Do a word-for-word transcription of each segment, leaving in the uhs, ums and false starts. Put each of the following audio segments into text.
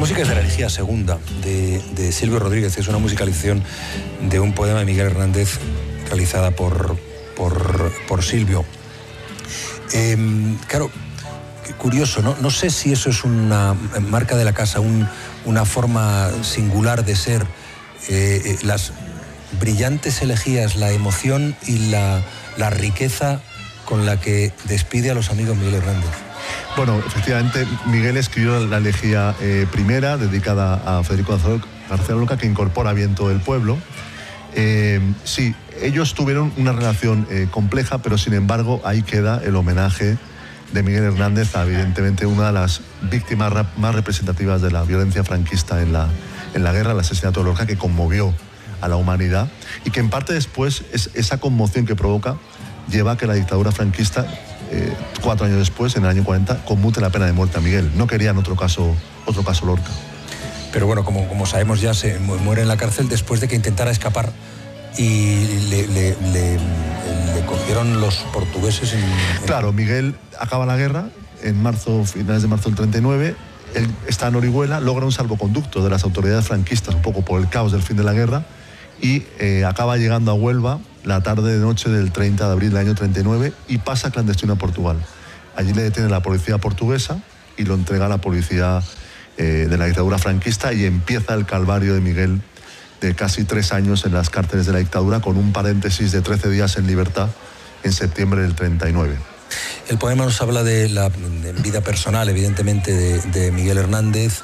música es de la elegía segunda, de, de Silvio Rodríguez. Es una musicalización de un poema de Miguel Hernández realizada por, por, por Silvio. Eh, claro, curioso, ¿no? No sé si eso es una marca de la casa, un, una forma singular de ser. Eh, las brillantes elegías, la emoción y la, la riqueza con la que despide a los amigos Miguel Hernández. Bueno, efectivamente, Miguel escribió la elegía eh, primera, dedicada a Federico García Lorca, que incorpora Viento del Pueblo. Eh, sí, ellos tuvieron una relación eh, compleja, pero sin embargo ahí queda el homenaje de Miguel Hernández a, evidentemente, una de las víctimas más representativas de la violencia franquista en la, en la guerra, el asesinato de Lorca, que conmovió a la humanidad y que en parte después es, esa conmoción que provoca lleva a que la dictadura franquista, eh, cuatro años después, en el año cuarenta, conmute la pena de muerte a Miguel. No querían otro caso, otro caso Lorca. Pero bueno, como, como sabemos ya, se muere en la cárcel después de que intentara escapar y le, le, le, le cogieron los portugueses. En, en... Claro, Miguel acaba la guerra en marzo, finales de marzo del treinta y nueve. Él está en Orihuela, logra un salvoconducto de las autoridades franquistas, un poco por el caos del fin de la guerra, y eh, acaba llegando a Huelva la tarde de noche del treinta de abril del año treinta y nueve y pasa clandestino a Portugal. Allí le detiene la policía portuguesa y lo entrega a la policía eh, de la dictadura franquista, y empieza el calvario de Miguel de casi tres años en las cárceles de la dictadura, con un paréntesis de trece días en libertad en septiembre del treinta y nueve. El poema nos habla de la de vida personal, evidentemente, de, de Miguel Hernández,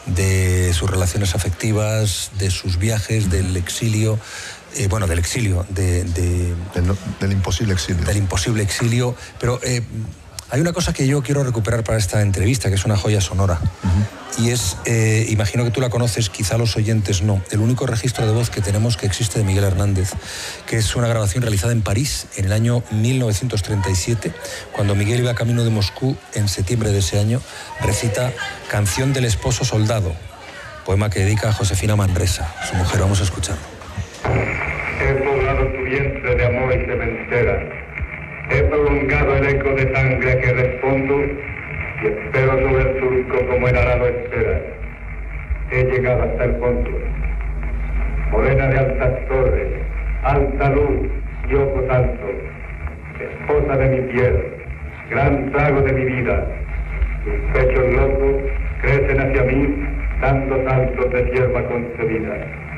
de sus relaciones afectivas, de sus viajes, del exilio, eh, bueno, del exilio, de, de, del, del imposible exilio. Del imposible exilio, pero eh, hay una cosa que yo quiero recuperar para esta entrevista, que es una joya sonora. Uh-huh. Y es, eh, imagino que tú la conoces, quizá los oyentes no, el único registro de voz que tenemos que existe de Miguel Hernández, que es una grabación realizada en París en el año mil novecientos treinta y siete, cuando Miguel iba camino de Moscú en septiembre de ese año, recita Canción del esposo soldado, poema que dedica a Josefina Manresa, su mujer. Vamos a escucharlo. He poblado tu vientre de amor y sementera. He prolongado el eco de sangre que respondo y espero sobre el surco como el arado espera. He llegado hasta el fondo. Morena de altas torres, alta luz y ojos altos, esposa de mi piel, gran trago de mi vida. Tus pechos locos crecen hacia mí, dando saltos de hierba concebida.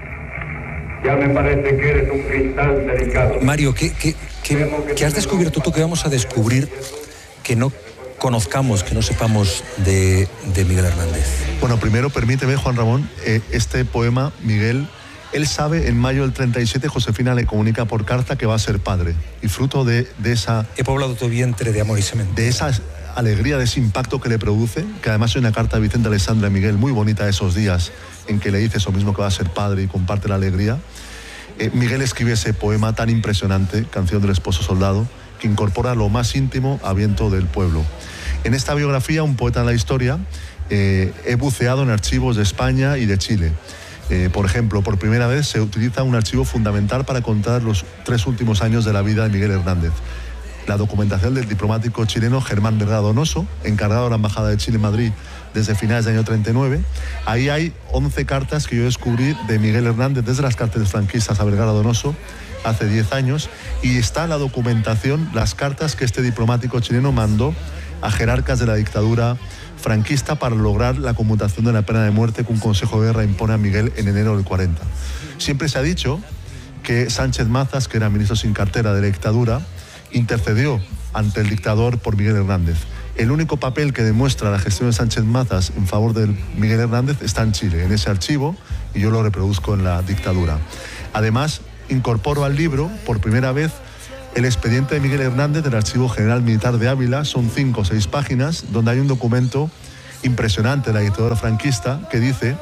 Ya me parece que eres un cristal delicado. Mario, ¿qué, qué, qué, qué has descubierto tú? ¿Qué vamos a descubrir que no conozcamos, que no sepamos de, de Miguel Hernández? Bueno, primero permíteme, Juan Ramón, eh, este poema, Miguel, él sabe, en mayo del treinta y siete, Josefina le comunica por carta que va a ser padre. Y fruto de, de esa... He poblado tu vientre de amor y semen. De esa alegría, de ese impacto que le produce, que además hay una carta de Vicente Alessandra a Miguel muy bonita de esos días, en que le dice eso mismo, que va a ser padre, y comparte la alegría. Eh, Miguel escribe ese poema tan impresionante, Canción del esposo soldado, que incorpora lo más íntimo a Viento del Pueblo. En esta biografía, Un poeta en la historia, eh, he buceado en archivos de España y de Chile. Eh, por ejemplo, por primera vez se utiliza un archivo fundamental para contar los tres últimos años de la vida de Miguel Hernández. La documentación del diplomático chileno Germán Vergara Donoso, encargado de la Embajada de Chile en Madrid desde finales del año treinta y nueve. Ahí hay once cartas que yo descubrí de Miguel Hernández desde las cárceles franquistas a Vergara Donoso hace diez años, y está la documentación, las cartas que este diplomático chileno mandó a jerarcas de la dictadura franquista para lograr la conmutación de la pena de muerte que un consejo de guerra impone a Miguel en enero del cuarenta. Siempre se ha dicho que Sánchez Mazas, que era ministro sin cartera de la dictadura, intercedió ante el dictador por Miguel Hernández. El único papel que demuestra la gestión de Sánchez Mazas en favor de Miguel Hernández está en Chile, en ese archivo, y yo lo reproduzco en la dictadura. Además, incorporo al libro, por primera vez, el expediente de Miguel Hernández del Archivo General Militar de Ávila. Son cinco o seis páginas, donde hay un documento impresionante de la dictadura franquista que dice: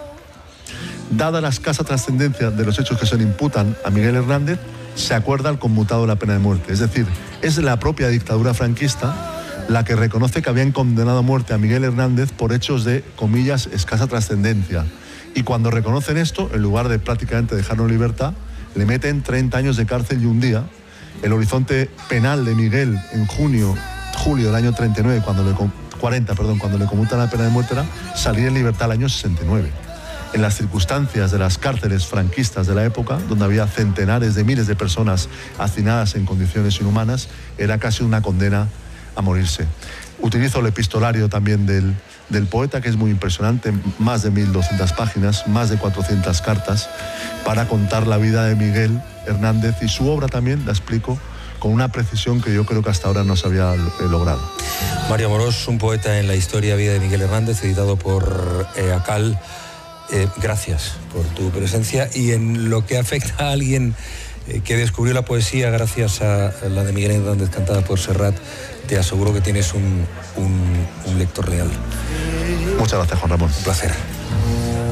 dada la escasa trascendencia de los hechos que se le imputan a Miguel Hernández, se acuerda el conmutado de la pena de muerte. Es decir, es la propia dictadura franquista la que reconoce que habían condenado a muerte a Miguel Hernández por hechos de, comillas, escasa trascendencia. Y cuando reconocen esto, en lugar de prácticamente dejarlo en libertad, le meten treinta años de cárcel y un día. El horizonte penal de Miguel en junio, julio del año treinta y nueve, cuando le cuarenta, perdón, cuando le conmutan la pena de muerte, era salir en libertad al año sesenta y nueve. En las circunstancias de las cárceles franquistas de la época, donde había centenares de miles de personas hacinadas en condiciones inhumanas, era casi una condena a morirse. Utilizo el epistolario también del, del poeta, que es muy impresionante, más de mil doscientas páginas, más de cuatrocientas cartas, para contar la vida de Miguel Hernández, y su obra también la explico con una precisión que yo creo que hasta ahora no se había logrado. Mario Amorós, un poeta en la historia vida de Miguel Hernández, editado por eh, ACAL. Eh, gracias por tu presencia. Y en lo que afecta a alguien eh, que descubrió la poesía gracias a la de Miguel Hernández cantada por Serrat, te aseguro que tienes un, un, un lector leal. Muchas gracias, Juan Ramón. Un placer.